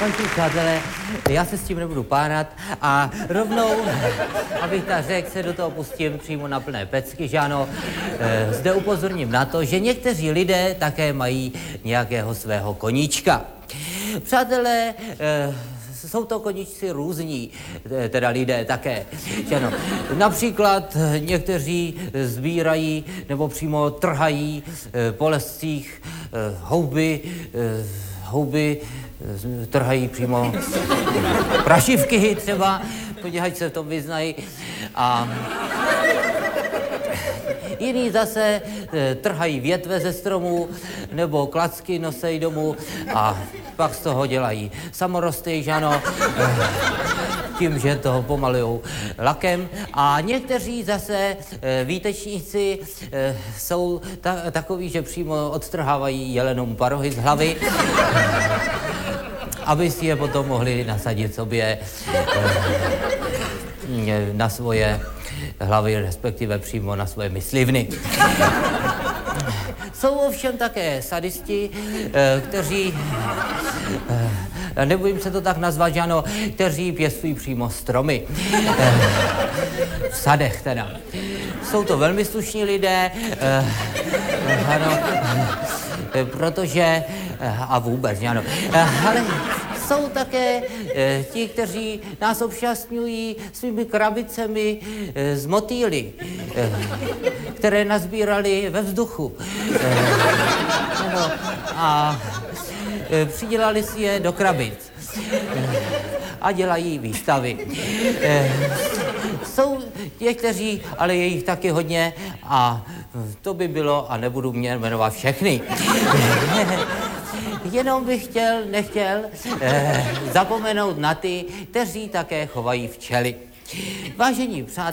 Vážení přátelé, já se s tím nebudu pánat a rovnou, abych tak řekl, se do toho pustím přímo na plné pecky, že ano. Zde upozorním na to, že někteří lidé také mají nějakého svého koníčka. Přátelé, jsou to koníčci různí, teda lidé také. Že ano. Například někteří sbírají nebo přímo trhají po lescích houby, trhají přímo prašivky třeba, podívejte se, v tom vyznají. A jiní zase trhají větve ze stromů nebo klacky nosejí domů a pak z toho dělají samorosty, že ano, tím, že toho pomalujou lakem. A někteří zase výtečníci jsou takoví, že přímo odtrhávají jelenou parohy z hlavy, aby si je potom mohli nasadit sobě na svoje hlavy, respektive přímo na svoje myslivny. Jsou ovšem také sadisti, kteří, nebojím se to tak nazvat, že ano, kteří pěstují přímo stromy. V sadech teda. Jsou to velmi slušní lidé, ano, protože, a vůbec, že ano, ale jsou také ti, kteří nás obšťastňují svými krabicemi z motýly, které nazbírali ve vzduchu. A přidělali si je do krabic a dělají výstavy. Jsou někteří, ale je jich taky hodně a to by bylo, a nebudu mě jmenovat všechny. Jenom bych nechtěl zapomenout na ty, kteří také chovají včely. Vážení přátelé,